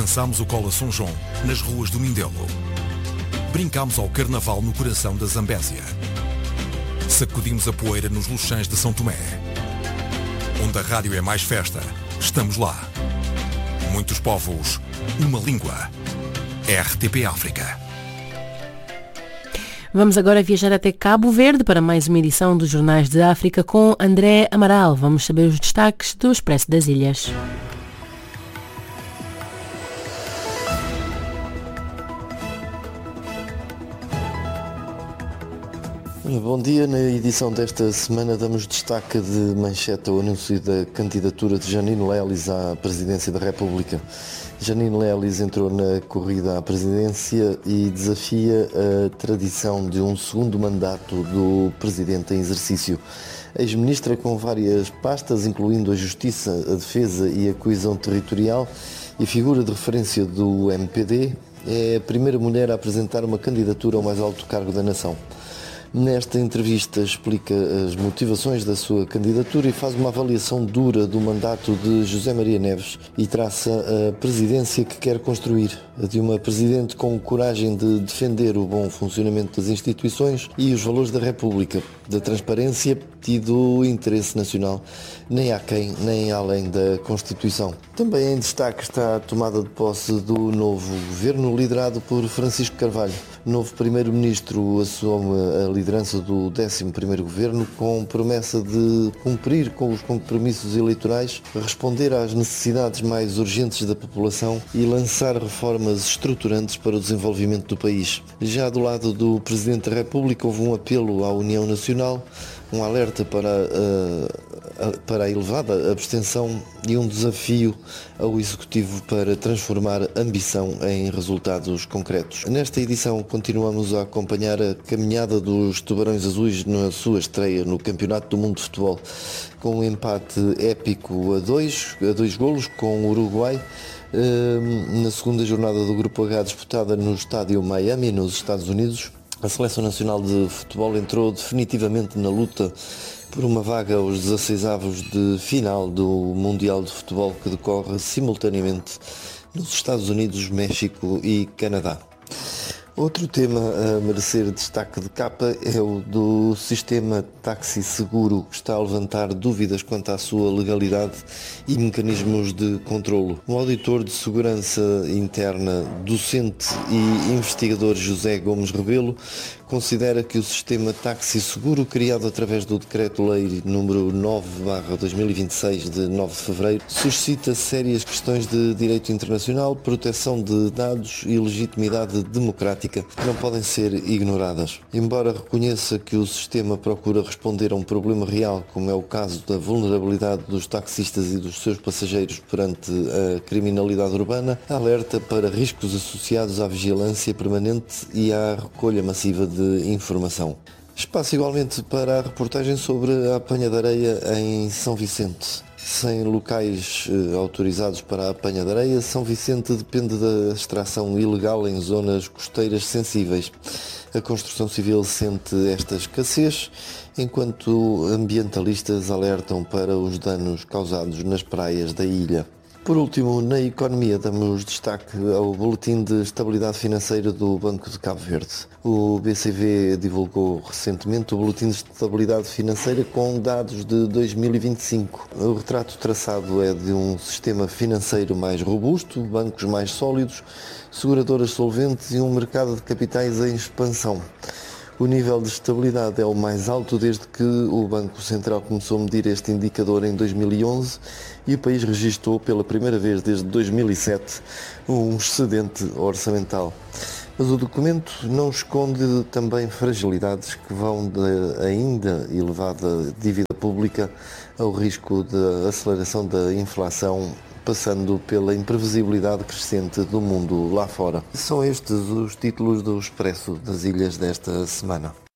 Dançámos o Cola São João nas ruas do Mindelo. Brincámos ao Carnaval no coração da Zambésia. Sacudimos a poeira nos Luxães de São Tomé. Onde a rádio é mais festa, estamos lá. Muitos povos, uma língua. RTP África. Vamos agora viajar até Cabo Verde para mais uma edição dos Jornais de África com André Amaral. Vamos saber os destaques do Expresso das Ilhas. Bom dia, na edição desta semana damos destaque de manchete ao anúncio da candidatura de Janine Lelis à presidência da República. Janine Lelis entrou na corrida à presidência e desafia a tradição de um segundo mandato do presidente em exercício. Ex-ministra com várias pastas, incluindo a Justiça, a Defesa e a Coesão Territorial, e figura de referência do MPD, é a primeira mulher a apresentar uma candidatura ao mais alto cargo da nação. Nesta entrevista explica as motivações da sua candidatura e faz uma avaliação dura do mandato de José Maria Neves e traça a presidência que quer construir, a de uma presidente com coragem de defender o bom funcionamento das instituições e os valores da República, da transparência e do interesse nacional, nem aquém nem além da Constituição. Também em destaque está a tomada de posse do novo governo liderado por Francisco Carvalho. O novo primeiro-ministro assume a liderança do 11º governo com promessa de cumprir com os compromissos eleitorais, responder às necessidades mais urgentes da população e lançar reformas estruturantes para o desenvolvimento do país. Já do lado do Presidente da República houve um apelo à União Nacional, um alerta para a elevada abstenção e um desafio ao Executivo para transformar ambição em resultados concretos. Nesta edição continuamos a acompanhar a caminhada dos Tubarões Azuis na sua estreia no Campeonato do Mundo de Futebol, com um empate épico a dois golos com o Uruguai, na segunda jornada do Grupo H disputada no estádio Miami, nos Estados Unidos. A Seleção Nacional de Futebol entrou definitivamente na luta por uma vaga aos 16avos de final do Mundial de Futebol que decorre simultaneamente nos Estados Unidos, México e Canadá. Outro tema a merecer destaque de capa é o do sistema táxi seguro, que está a levantar dúvidas quanto à sua legalidade e mecanismos de controlo. O auditor de segurança interna, docente e investigador José Gomes Rebelo considera que o sistema táxi seguro, criado através do Decreto-Lei número 9/2026 de 9 de fevereiro, suscita sérias questões de direito internacional, proteção de dados e legitimidade democrática que não podem ser ignoradas. Embora reconheça que o sistema procura responder a um problema real, como é o caso da vulnerabilidade dos taxistas e dos seus passageiros perante a criminalidade urbana, alerta para riscos associados à vigilância permanente e à recolha massiva de informação. Espaço igualmente para a reportagem sobre a apanha de areia em São Vicente. Sem locais autorizados para a apanha de areia, São Vicente depende da extração ilegal em zonas costeiras sensíveis. A construção civil sente esta escassez, enquanto ambientalistas alertam para os danos causados nas praias da ilha. Por último, na economia, damos destaque ao Boletim de Estabilidade Financeira do Banco de Cabo Verde. O BCV divulgou recentemente o Boletim de Estabilidade Financeira com dados de 2025. O retrato traçado é de um sistema financeiro mais robusto, bancos mais sólidos, seguradoras solventes e um mercado de capitais em expansão. O nível de estabilidade é o mais alto desde que o Banco Central começou a medir este indicador em 2011 e o país registrou pela primeira vez desde 2007 um excedente orçamental. Mas o documento não esconde também fragilidades que vão da ainda elevada dívida pública ao risco de aceleração da inflação, passando pela imprevisibilidade crescente do mundo lá fora. São estes os títulos do Expresso das Ilhas desta semana.